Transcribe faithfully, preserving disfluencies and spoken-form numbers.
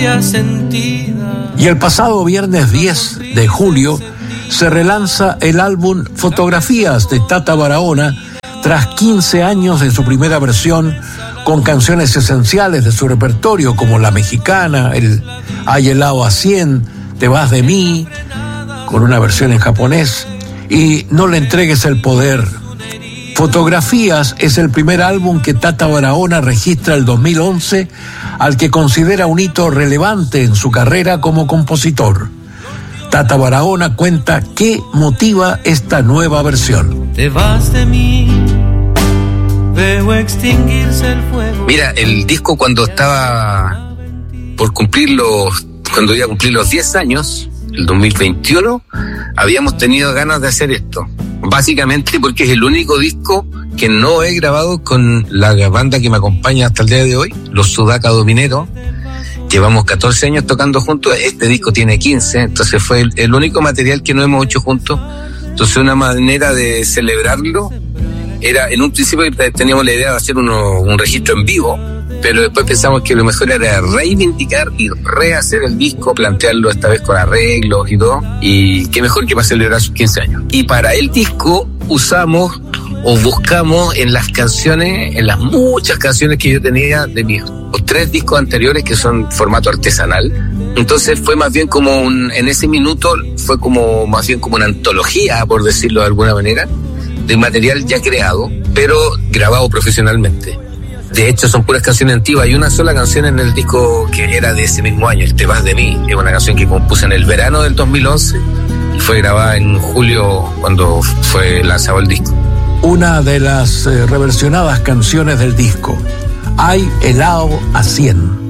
ciencia sentida. Y el pasado viernes diez de julio se relanza el álbum Fotografías de Tata Barahona tras quince años de su primera versión, con canciones esenciales de su repertorio como La Mexicana, el Hay helado a cien, Te vas de mí, con una versión en japonés, y No le entregues el poder. Fotografías es el primer álbum que Tata Barahona registra el dos mil once, al que considera un hito relevante en su carrera como compositor. Tata Barahona cuenta qué motiva esta nueva versión. Te vas de mí, veo extinguirse el fuego. Mira, el disco cuando estaba por cumplir los, cuando iba a cumplir los diez años, el dos mil veintiuno, habíamos tenido ganas de hacer esto. Básicamente porque es el único disco que no he grabado con la banda que me acompaña hasta el día de hoy, los Sudaca Domineros. Llevamos catorce años tocando juntos, este disco tiene quince, entonces fue el, el único material que no hemos hecho juntos. Entonces una manera de celebrarlo era, en un principio teníamos la idea de hacer uno, un registro en vivo, pero después pensamos que lo mejor era reivindicar y rehacer el disco, plantearlo esta vez con arreglos y todo, y qué mejor que para celebrar sus quince años. Y para el disco usamos o buscamos en las canciones, en las muchas canciones que yo tenía de mis los tres discos anteriores, que son formato artesanal. Entonces fue más bien como un, en ese minuto fue como más bien como una antología, por decirlo de alguna manera, de material ya creado, pero grabado profesionalmente. De hecho son puras canciones antiguas. Hay una sola canción en el disco que era de ese mismo año, el Te vas de mí, es una canción que compuse en el verano del dos mil once y fue grabada en julio cuando fue lanzado el disco. Una de las eh, reversionadas canciones del disco, Hay helado a cien.